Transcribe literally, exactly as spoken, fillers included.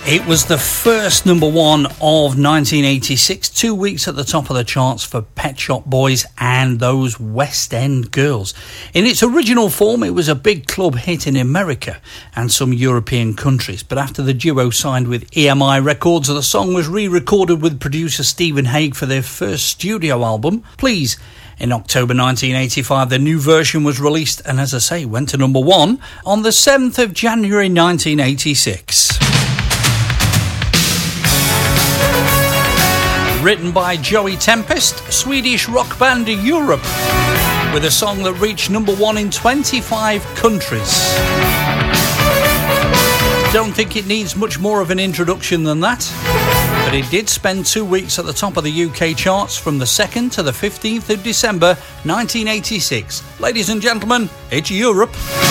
It was the first number one of nineteen eighty-six, two weeks at the top of the charts for Pet Shop Boys and those West End girls. In its original form, it was a big club hit in America and some European countries, but after the duo signed with E M I Records, the song was re-recorded with producer Stephen Hague for their first studio album, Please. In October nineteen eighty-five, the new version was released and, as I say, went to number one on the seventh of January nineteen eighty-six. Written by Joey Tempest, Swedish rock band Europe, with a song that reached number one in twenty-five countries. Don't think it needs much more of an introduction than that, but it did spend two weeks at the top of the U K charts from the second to the fifteenth of December nineteen eighty-six. Ladies and gentlemen, it's Europe.